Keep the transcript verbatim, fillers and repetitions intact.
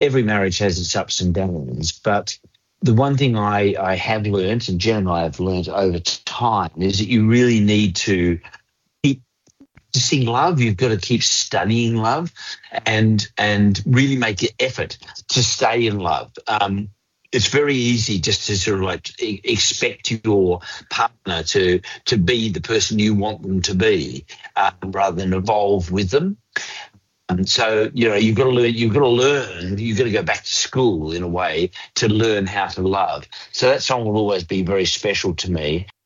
every marriage has its ups and downs, but the one thing I, I have learned, and Jen and I have learned over time, is that you really need to keep to sing love. You've got to keep studying love, and and really make the effort to stay in love. Um, it's very easy just to sort of like e- expect your partner to to be the person you want them to be, um, rather than evolve with them. And so, you know, you've got to learn, you've got to learn, you've got to go back to school in a way to learn how to love. So that song will always be very special to me.